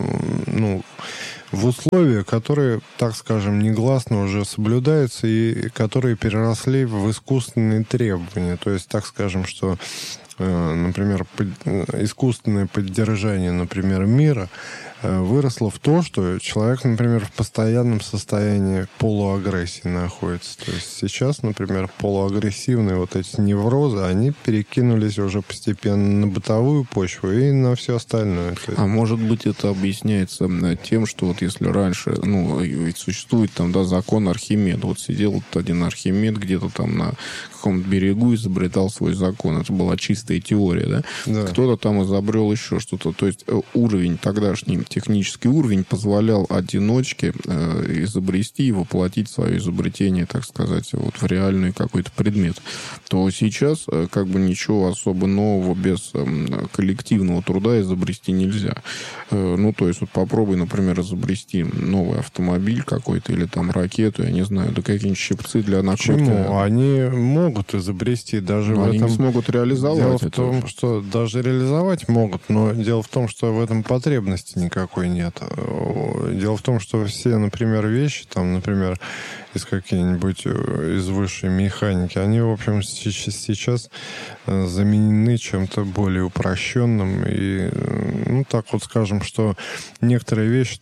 Speaker 1: в условия, которые, так скажем, негласно уже соблюдаются и которые переросли в искусственные требования. То есть, так скажем, что, например, искусственное поддержание, например, мира выросло в то, что человек, например, в постоянном состоянии полуагрессии находится. То есть сейчас, например, полуагрессивные вот эти неврозы, они перекинулись уже постепенно на бытовую почву и на все остальное.
Speaker 2: А может быть, это объясняется тем, что вот если раньше, ведь существует там, да, закон Архимеда. Вот сидел вот один Архимед где-то там на каком-то берегу, изобретал свой закон. Это была чистая теория, да? Да. Кто-то там изобрел еще что-то. То есть уровень тогдашний, технический уровень позволял одиночке изобрести и воплотить свое изобретение, так сказать, вот в реальный какой-то предмет. То сейчас как бы ничего особо нового без коллективного труда изобрести нельзя. То есть вот попробуй, например, изобрести новый автомобиль какой-то или там ракету, я не знаю, да какие-нибудь щипцы для накрутки.
Speaker 1: Почему? Они могут изобрести даже в этом...
Speaker 2: Они не смогут реализовать.
Speaker 1: Дело в том, что даже реализовать могут, но дело в том, что в этом потребности никакой нет. Дело в том, что все, например, вещи, там, например, из какие-нибудь, из высшей механики, они, в общем, сейчас заменены чем-то более упрощенным. И, так вот скажем, что некоторые вещи,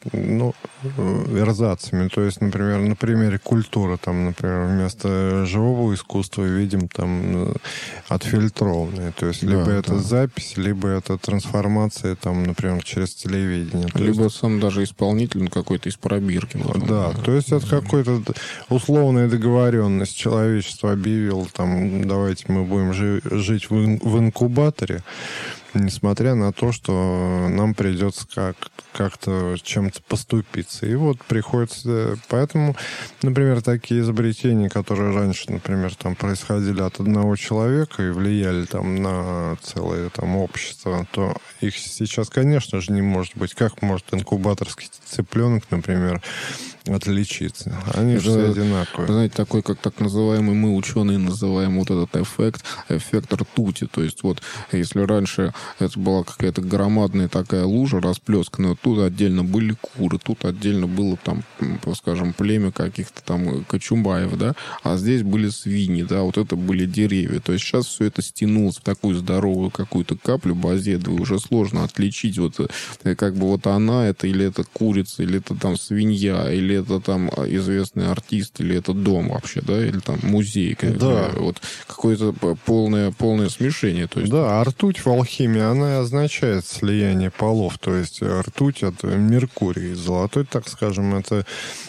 Speaker 1: эрзацами. То есть, например, на примере культуры, там, например, вместо живого искусства видим там отфильтрованные. То есть, либо это запись, либо это трансформация, там, например, через телевидение.
Speaker 2: Либо сам даже исполнитель какой-то из пробирки.
Speaker 1: Да, то есть это какой-то условная договоренность. Человечество объявило, там, давайте мы будем жить в инкубаторе, несмотря на то, что нам придется как-то чем-то поступиться. И вот приходится... Поэтому, например, такие изобретения, которые раньше, например, там происходили от одного человека и влияли там на целое там общество, то их сейчас, конечно же, не может быть. Как может инкубаторский цыпленок, например, отличиться? Они же все одинаковые.
Speaker 2: Знаете, такой, как так называемый, мы, ученые, называем вот этот эффект ртути. То есть вот, если раньше это была какая-то громадная такая лужа расплесканная, тут отдельно были куры, тут отдельно было там, скажем, племя каких-то там кочумбаев, да, а здесь были свиньи, да, вот это были деревья. То есть сейчас все это стянулось в такую здоровую какую-то каплю базедовую, уже сложно отличить вот как бы вот она это, или это курица, или это там свинья, или это там известный артист, или это дом вообще, да, или там музей.
Speaker 1: Да.
Speaker 2: Вот какое-то полное смешение. То есть...
Speaker 1: Да, а ртуть в алхимии, она и означает слияние полов. То есть ртуть — это Меркурий. Золотой, так скажем, это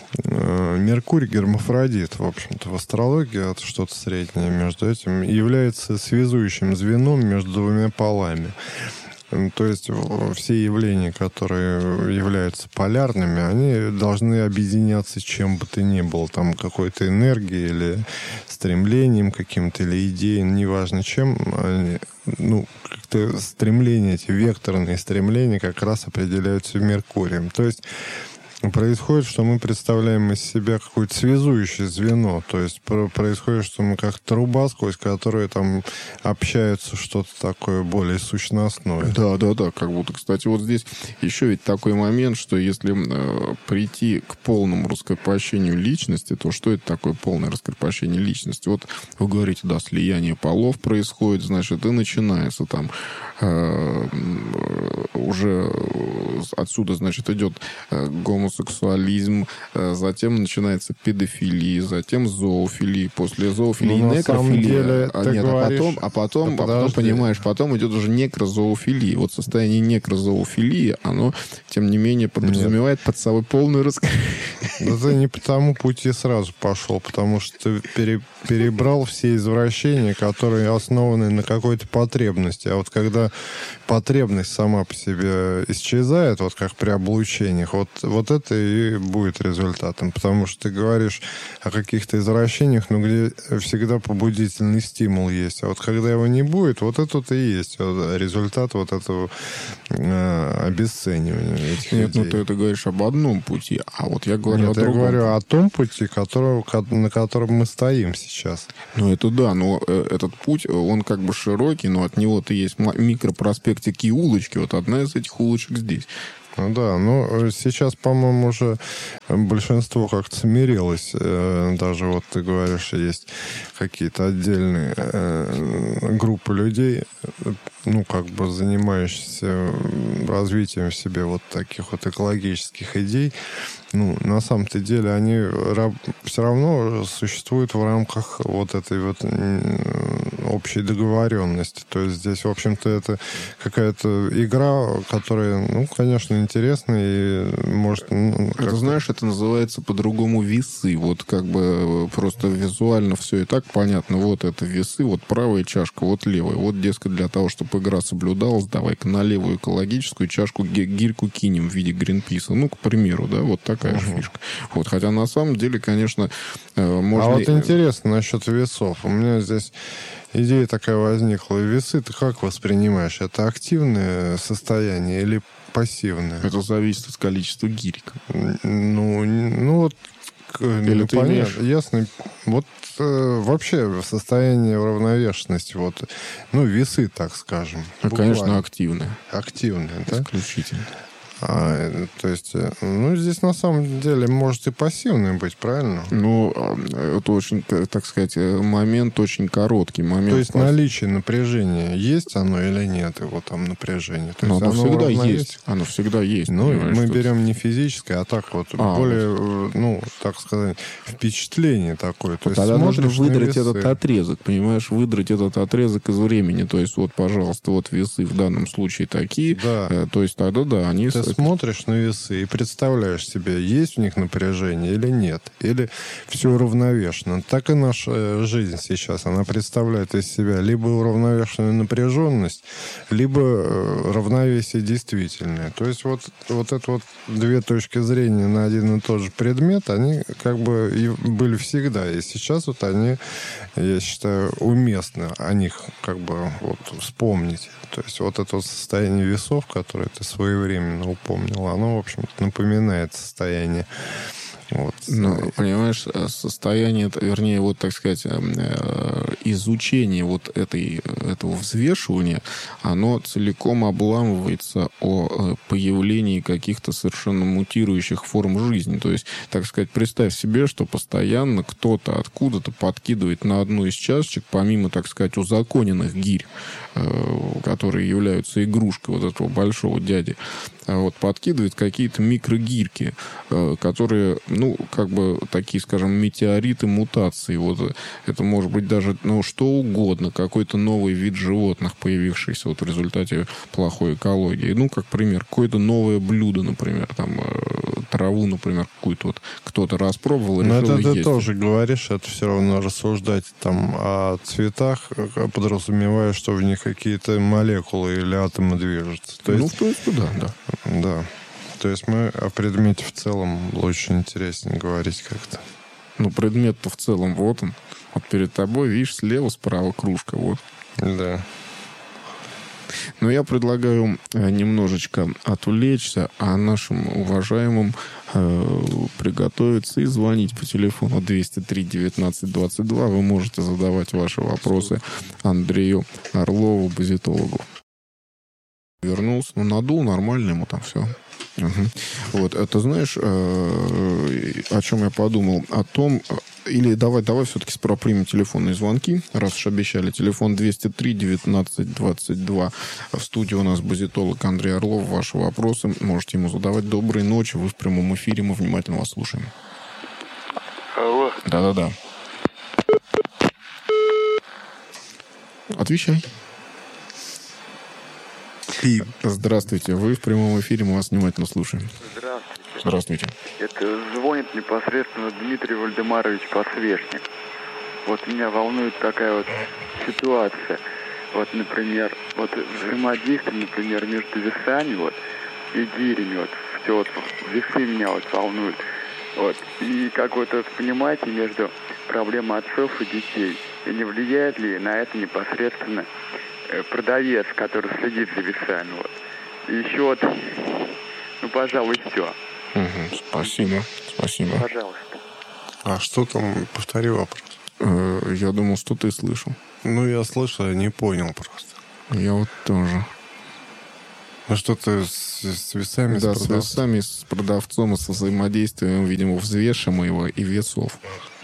Speaker 1: Меркурий гермафродит. В общем-то, в астрологии это что-то среднее между этим. Является связующим звеном между двумя полами. То есть все явления, которые являются полярными, они должны объединяться чем бы то ни было. Там какой-то энергией или стремлением каким-то, или идеей, неважно чем. Они, как-то стремления, эти векторные стремления как раз определяются Меркурием. То есть происходит, что мы представляем из себя какое-то связующее звено. То есть происходит, что мы как труба, сквозь которую там общаются что-то такое более сущностное.
Speaker 2: Да, как будто, кстати, вот здесь еще ведь такой момент, что если прийти к полному раскрепощению личности, то что это такое полное раскрепощение личности? Вот вы говорите, да, слияние полов происходит, значит, и начинается там уже отсюда, значит, идет гомосексуализм, затем начинается педофилия, затем зоофилия, после зоофилии некрофилия. А потом, понимаешь, потом идет уже некрозоофилия. Вот состояние некрозоофилии, оно, тем не менее, подразумевает под собой полную раскрепощение.
Speaker 1: Да ты не по тому пути сразу пошел, потому что ты перебрал все извращения, которые основаны на какой-то потребности. А вот когда потребность сама по себе исчезает, вот как при облучениях, вот это и будет результатом. Потому что ты говоришь о каких-то извращениях, но где всегда побудительный стимул есть. А вот когда его не будет, вот это-то и есть результат вот этого обесценивания этих
Speaker 2: Нет,
Speaker 1: идей.
Speaker 2: ну ты говоришь об одном пути, а вот я говорю о другом.
Speaker 1: Я говорю о том пути, на котором мы стоим сейчас.
Speaker 2: Ну, это да, но этот путь, он как бы широкий, но от него-то есть микропроспектики и улочки. Вот одна из этих улочек здесь.
Speaker 1: Ну да, но сейчас, по-моему, уже большинство как-то смирилось. Даже вот ты говоришь, есть какие-то отдельные группы людей, ну, как бы занимающиеся развитием в себе вот таких вот экологических идей. Ну, на самом-то деле они все равно существуют в рамках вот этой вот общей договоренности. То есть здесь, в общем-то, это какая-то игра, которая, ну, конечно, интересная и может...
Speaker 2: Это, знаешь, это называется по-другому весы. Вот как бы просто визуально все и так понятно. Вот это весы, вот правая чашка, вот левая. Вот, дескать, для того, чтобы игра соблюдалась, давай-ка на левую экологическую чашку гирьку кинем в виде Гринписа. Ну, к примеру, да, вот такая же фишка. Вот, хотя на самом деле, конечно, можно...
Speaker 1: А вот интересно насчет весов. У меня здесь идея такая возникла. Весы ты как воспринимаешь? Это активное состояние или пассивное?
Speaker 2: Это зависит от количества гирек.
Speaker 1: Ну вот...
Speaker 2: Или ты имеешь...
Speaker 1: Ясно. Вот вообще состояние уравновешенности. Вот, ну, весы, так скажем.
Speaker 2: Конечно, активное.
Speaker 1: Активное, да?
Speaker 2: Исключительно.
Speaker 1: То есть, ну, здесь на самом деле может и пассивный быть, правильно?
Speaker 2: Ну, это очень, так сказать, момент очень короткий. Момент.
Speaker 1: То есть наличие напряжения есть оно или нет, его там напряжение? То есть
Speaker 2: оно всегда есть. Оно всегда есть.
Speaker 1: Ну, мы берем не физическое, а так вот более, вот. Ну, так сказать, впечатление такое. То есть
Speaker 2: тогда нужно выдрать
Speaker 1: весы.
Speaker 2: этот отрезок, понимаешь, выдрать этот отрезок из времени. То есть, вот, пожалуйста, вот весы в данном случае такие.
Speaker 1: Да.
Speaker 2: То есть, тогда, да, они...
Speaker 1: Ты смотришь на весы и представляешь себе, есть в них напряжение или нет. Или все уравновешено. Так и наша жизнь сейчас. Она представляет из себя либо уравновешенную напряженность, либо равновесие действительное. То есть вот это вот две точки зрения на один и тот же предмет, они как бы и были всегда. И сейчас вот они, я считаю, уместно о них как бы вот вспомнить. То есть вот это вот состояние весов, которое ты своевременно упомнил, оно, в общем-то, напоминает состояние. Вот.
Speaker 2: Ну, понимаешь, состояние, вернее, вот, так сказать, изучение вот этого взвешивания, оно целиком обламывается о появлении каких-то совершенно мутирующих форм жизни. То есть, так сказать, представь себе, что постоянно кто-то откуда-то подкидывает на одну из чашечек, помимо, так сказать, узаконенных гирь, которые являются игрушкой вот этого большого дяди, вот, подкидывает какие-то микрогирьки, которые, ну, как бы такие, скажем, метеориты мутаций. Вот это может быть даже, ну, что угодно, какой-то новый вид животных, появившийся вот в результате плохой экологии. Ну, как пример, какое-то новое блюдо, например, там, траву, например, какую-то вот кто-то распробовал и решил
Speaker 1: есть. Но это
Speaker 2: есть.
Speaker 1: ты тоже говоришь, это все равно рассуждать там о цветах, подразумевая, что в них какие-то молекулы или атомы движутся. То есть,
Speaker 2: ну, в принципе, да.
Speaker 1: Да. То есть мы о предмете в целом очень интереснее говорить как-то.
Speaker 2: Ну, предмет-то в целом, вот он. Вот перед тобой, видишь, слева, справа кружка, вот.
Speaker 1: Да.
Speaker 2: Но я предлагаю немножечко отвлечься, а нашим уважаемым приготовиться и звонить по телефону 203-19-22. Вы можете задавать ваши вопросы Андрею Орлову, базитологу. Вернулся, надул, нормально ему там все. Угу. Вот, это знаешь, о чем я подумал? О том, или давай все-таки справа примем телефонные звонки, раз уж обещали. Телефон 203-19-22. В студии у нас базитолог Андрей Орлов. Ваши вопросы можете ему задавать. Доброй ночи, вы в прямом эфире, мы внимательно вас слушаем.
Speaker 3: Алло.
Speaker 2: Да-да-да. Отвечай. Здравствуйте, вы в прямом эфире, мы вас внимательно слушаем.
Speaker 3: Здравствуйте.
Speaker 2: Здравствуйте.
Speaker 3: Это звонит непосредственно Дмитрий Вальдемарович Подсвечник. Вот меня волнует такая вот ситуация. Вот, например, вот взаимодействие, например, между весами вот и гирями, вот все вот весы меня вот волнуют. Вот. И как вот это понимаете между проблемой отцов и детей. И не влияет ли на это непосредственно продавец, который следит за весами. Вот. И еще вот, пожалуй, все.
Speaker 2: Угу, спасибо.
Speaker 3: Пожалуйста.
Speaker 1: А что там? Повтори вопрос.
Speaker 2: Я думал, что ты слышал.
Speaker 1: Я слышал, я не понял просто.
Speaker 2: Я вот тоже.
Speaker 1: Что-то с весами?
Speaker 2: Да, с весами, с продавцом, со взаимодействием, видимо, взвешиваемого и весов.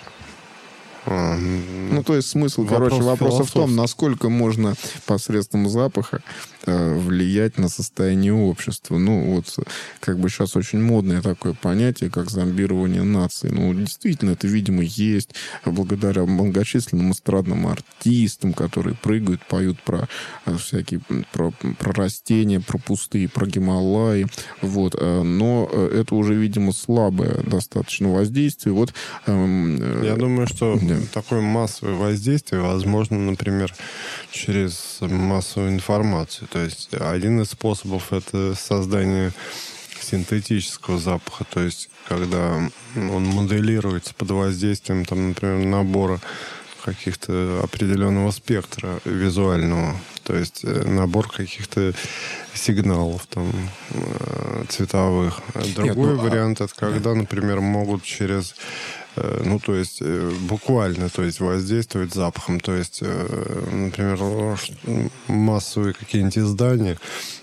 Speaker 2: То есть смысл, вопроса в том, насколько можно посредством запаха влиять на состояние общества. Сейчас очень модное такое понятие, как зомбирование нации. Действительно, это, видимо, есть благодаря многочисленным эстрадным артистам, которые прыгают, поют про всякие, про растения, про пустые, про Гималаи. Вот. Но это уже, видимо, слабое достаточно воздействие.
Speaker 1: Я думаю, что такое массовое воздействие возможно, например, через массовую информацию. То есть один из способов — это создание синтетического запаха. То есть когда он моделируется под воздействием, например, набора каких-то определенного спектра визуального. То есть набор каких-то сигналов цветовых. Другой вариант — это когда, например, могут через буквально, воздействовать запахом. То есть, например, массовые какие-нибудь издания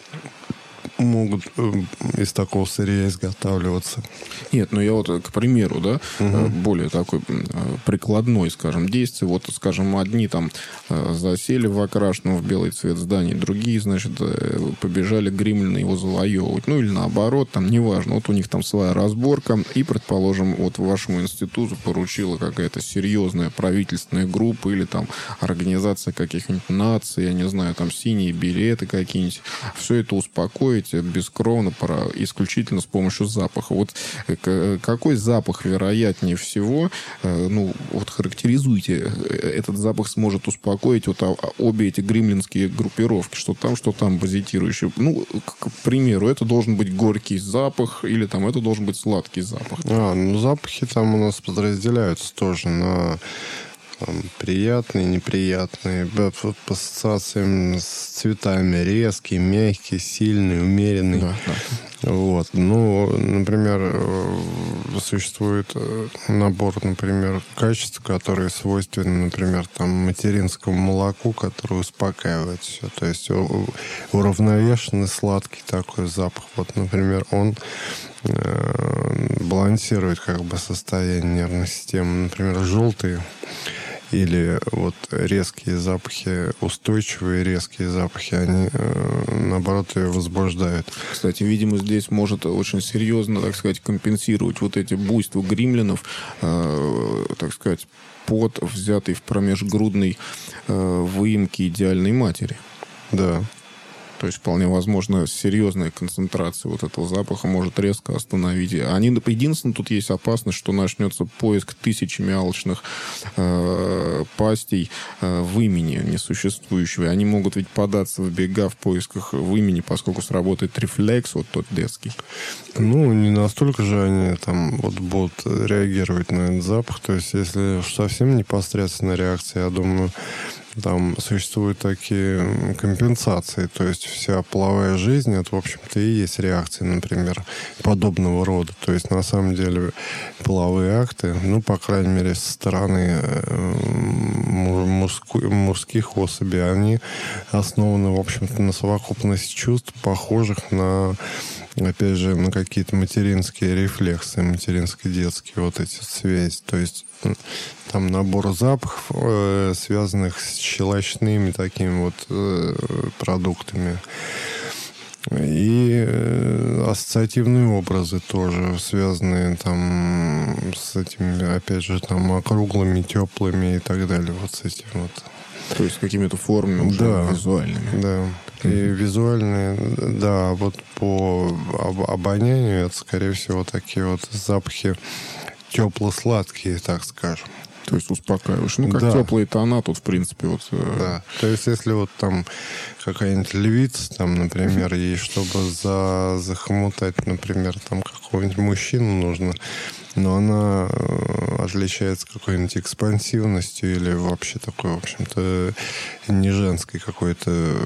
Speaker 1: могут из такого сырья изготавливаться.
Speaker 2: Нет, я к примеру, более такой прикладной, скажем, действие. Одни засели в окрашенном в белый цвет здании, другие, побежали гремлины его завоевывать. Или наоборот, неважно. У них своя разборка. И, предположим, вашему институту поручила какая-то серьезная правительственная группа или организация каких-нибудь наций, я не знаю, синие билеты какие-нибудь. Все это успокоить бескровно, исключительно с помощью запаха. Какой запах вероятнее всего, характеризуйте, этот запах сможет успокоить обе эти гремлинские группировки, что там базитирующие. К примеру, это должен быть горький запах или это должен быть сладкий запах.
Speaker 1: Запахи у нас подразделяются тоже на приятные, неприятные, по ассоциациям с цветами: резкий, мягкий, сильный, умеренный.
Speaker 2: Да.
Speaker 1: Например, существует набор, качеств, которые свойственны, например, материнскому молоку, которое успокаивает все. То есть уравновешенный, сладкий такой запах. Например, он балансирует настояние нервной системы. Например, желтые или резкие запахи, устойчивые резкие запахи, они, наоборот, ее возбуждают.
Speaker 2: Кстати, видимо, здесь может очень серьезно, компенсировать эти буйства гремлинов, пот, взятый в промежгрудной выемке идеальной матери.
Speaker 1: Да.
Speaker 2: То есть, вполне возможно, серьезная концентрация этого запаха может резко остановить. Единственное, тут есть опасность, что начнется поиск тысячами алчных пастей вымени несуществующего. Они могут ведь податься в бега в поисках вымени, поскольку сработает рефлекс, тот детский.
Speaker 1: Не настолько же они будут реагировать на этот запах. То есть, если совсем непосредственная реакция, я думаю, там существуют такие компенсации. То есть вся половая жизнь, это, в общем-то, и есть реакция, например, подобного рода. То есть, на самом деле, половые акты, ну, по крайней мере, со стороны мужских особей, они основаны, в общем-то, на совокупности чувств, похожих на, опять же, на какие-то материнские рефлексы, материнско-детские вот эти связи. То есть там набор запахов, связанных с щелочными такими вот продуктами. И ассоциативные образы тоже, связанные там с этими, опять же, там округлыми, теплыми и так далее. Вот с этим вот.
Speaker 2: То есть какими-то формами уже визуальными.
Speaker 1: Да. И визуальные, да, вот по обонянию это, скорее всего, такие вот запахи тепло-сладкие, так скажем.
Speaker 2: То есть успокаиваешь. Ну, как теплые тона тут, в принципе, вот...
Speaker 1: Да. То есть, если вот там какая-нибудь львица, там, например, ей, чтобы захомутать, например, там какого-нибудь мужчину нужно, но она отличается какой-нибудь экспансивностью или вообще такой, в общем-то, не женской какой-то,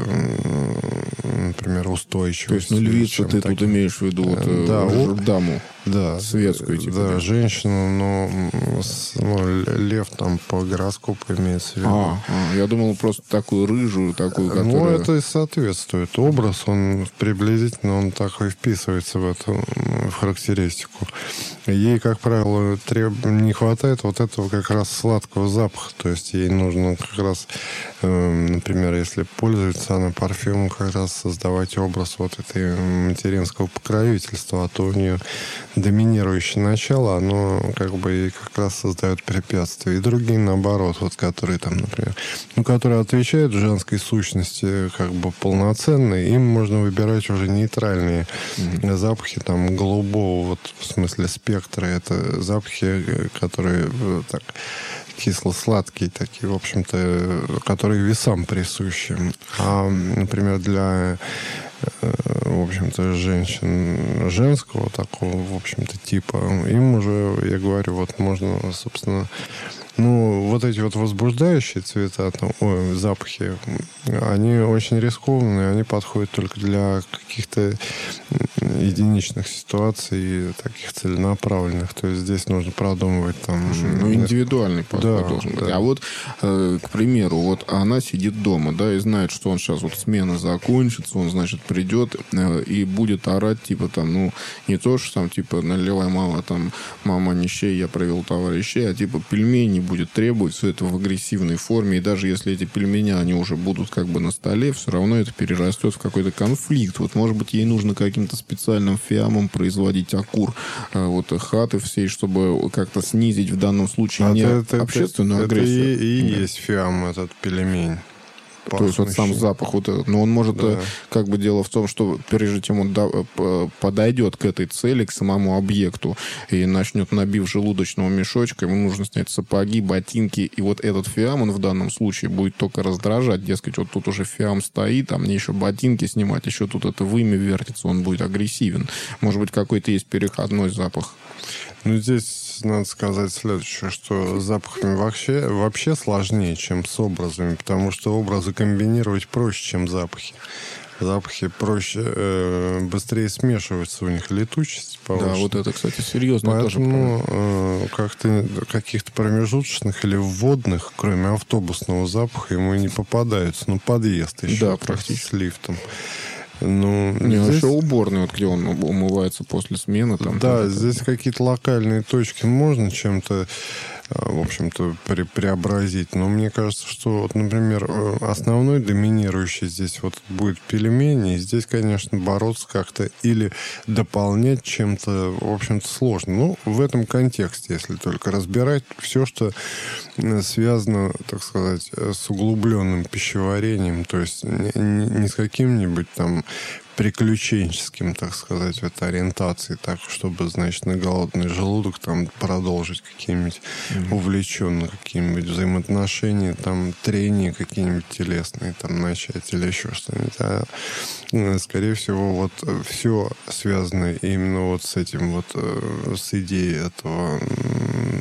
Speaker 1: например, устойчивостью.
Speaker 2: То есть, ну, львица ты тут имеешь в виду вот, даму?
Speaker 1: Да.
Speaker 2: Светскую, типа.
Speaker 1: Да, женщину, но лев там по гороскопу имеется в виду.
Speaker 2: Я думал, просто такую рыжую, такую, которая...
Speaker 1: Ну, это и соответствует. Образ, он приблизительно, он так и вписывается в эту характеристику. Ей, как правило, не хватает вот этого как раз сладкого запаха. То есть ей нужно как раз, например, если пользуется она парфюмом, как раз создавать образ вот этой материнского покровительства, а то у нее доминирующее начало, оно как бы ей как раз создает препятствия. И другие, наоборот, вот которые там, например, которые отвечают женской сущности как бы полноценные, им можно выбирать уже нейтральные запахи там голубого, вот в смысле спектра. Это запахи, которые так кисло-сладкие такие, в общем-то, которые весам присущи. А, например, для в общем-то, женщин женского такого, в общем-то, типа, им уже, я говорю, вот можно, собственно, вот эти вот возбуждающие цвета, запахи, они очень рискованные, они подходят только для каких-то единичных ситуаций, таких целенаправленных. То есть здесь нужно продумывать там...
Speaker 2: индивидуальный подход должен быть. А вот, к примеру, вот она сидит дома, да, и знает, что он сейчас вот смена закончится, он, значит, придет и будет орать, типа, там, не то, что там, типа, наливай, мама нищей, я привел товарищей, а типа пельмени будет требовать, все это в агрессивной форме, и даже если эти пельмени, они уже будут как бы на столе, все равно это перерастет в какой-то конфликт. Вот, может быть, ей нужно каким-то специальным фиамом производить окур вот хаты всей, чтобы как-то снизить в данном случае общественную агрессию.
Speaker 1: Это и есть фиам, этот пельмень.
Speaker 2: То есть вот сам запах вот этот. Но он может, как бы дело в том, что прежде чем он подойдет к этой цели, к самому объекту, и начнет, набив желудочного мешочка, ему нужно снять сапоги, ботинки, и вот этот фиам, он в данном случае будет только раздражать. Дескать, вот тут уже фиам стоит, а мне еще ботинки снимать, еще тут это вымя вертится, он будет агрессивен. Может быть, какой-то есть переходной запах.
Speaker 1: Здесь надо сказать следующее, что с запахами вообще сложнее, чем с образами, потому что образы комбинировать проще, чем запахи. Запахи проще, быстрее смешиваются, у них летучесть повышена.
Speaker 2: Да, вот это, кстати, серьезно.
Speaker 1: Поэтому как-то каких-то промежуточных или вводных, кроме автобусного запаха, ему и не попадаются. Подъезд еще.
Speaker 2: Да, практически.
Speaker 1: С лифтом.
Speaker 2: Здесь... еще уборный, вот где он умывается после смены. Там,
Speaker 1: здесь какие-то локальные точки можно чем-то, в общем-то, преобразить. Но мне кажется, что, вот, например, основной доминирующий здесь вот будет пельмени. И здесь, конечно, бороться как-то или дополнять чем-то, в общем-то, сложно. В этом контексте, если только разбирать все, что связано, так сказать, с углубленным пищеварением, то есть не с каким-нибудь там приключенческим, так сказать, вот ориентации, так, чтобы, значит, на голодный желудок там продолжить какие-нибудь увлеченные какие-нибудь взаимоотношения, там, трения какие-нибудь телесные там начать или еще что-нибудь. А, скорее всего, вот все связано именно вот с этим вот, с идеей этого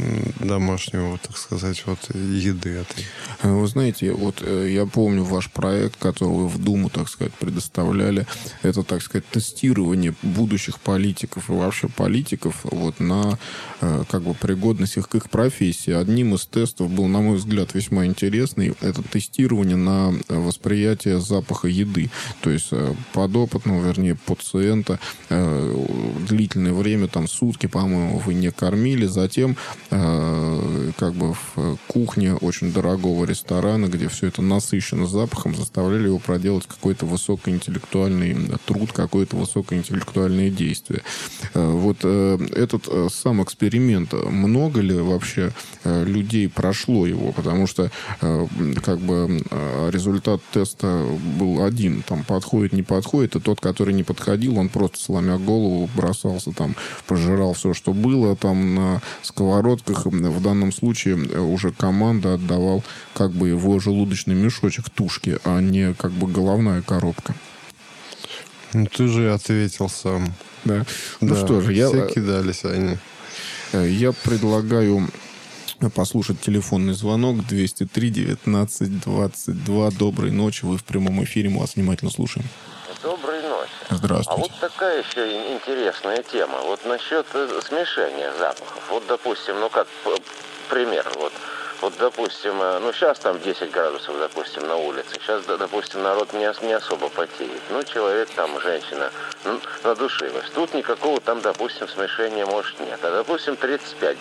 Speaker 1: домашнего, так сказать, вот еды этой.
Speaker 2: Вы знаете, вот я помню ваш проект, который вы в Думу, так сказать, предоставляли. Это, так сказать, тестирование будущих политиков и вообще политиков вот на как бы пригодность их к их профессии. Одним из тестов был, на мой взгляд, весьма интересный. Это тестирование на восприятие запаха еды. То есть подопытного, вернее, пациента длительное время, там сутки, по-моему, вы не кормили. Затем как бы в кухне очень дорогого ресторана, где все это насыщено запахом, заставляли его проделать какой-то высокоинтеллектуальный труд, какое-то высокоинтеллектуальное действие. Вот этот сам эксперимент, много ли вообще людей прошло его? Потому что как бы результат теста был один. Там подходит, не подходит. И тот, который не подходил, он просто, сломя голову, бросался там, пожирал все, что было там на сковородках. В данном случае уже команда отдавал как бы его желудочный мешочек тушки, а не как бы головная коробка.
Speaker 1: Ну, ты же ответил сам.
Speaker 2: Да. Ну что же,
Speaker 1: все кидались они.
Speaker 2: Я предлагаю послушать телефонный звонок 203-19-22. Доброй ночи, вы в прямом эфире, мы вас внимательно слушаем.
Speaker 4: Доброй ночи.
Speaker 2: Здравствуйте.
Speaker 4: А вот такая еще интересная тема. Вот насчет смешения запахов. Вот, допустим, ну как пример, вот, допустим, ну сейчас там 10 градусов, допустим, на улице. Сейчас, допустим, народ не особо потеет. Ну, человек там, женщина, ну, надушилась. Тут никакого там, допустим, смешения, может, нет. А, допустим, 35